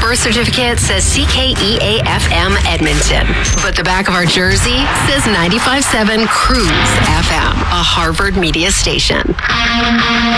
birth certificate says CKEA-FM Edmonton, but the back of our jersey says 95.7 Cruise FM, a Harvard media station.